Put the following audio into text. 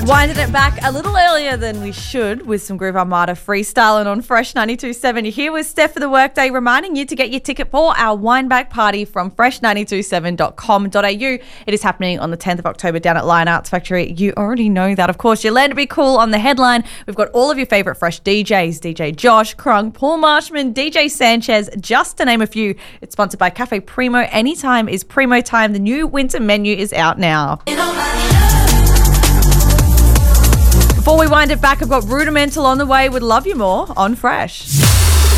Winding it back a little earlier than we should with some Groove Armada freestyling on Fresh 92.7. You're here with Steph for the Workday, reminding you to get your ticket for our Wineback Party from fresh927.com.au. It is happening on the 10th of October down at Lion Arts Factory. You already know that, of course. You're land to be cool on the headline. We've got all of your favourite Fresh DJs, DJ Josh, Krung, Paul Marshman, DJ Sanchez, just to name a few. It's sponsored by Cafe Primo. Anytime is Primo time. The new winter menu is out now. Before we wind it back, I've got Rudimental on the way with Love You More on Fresh.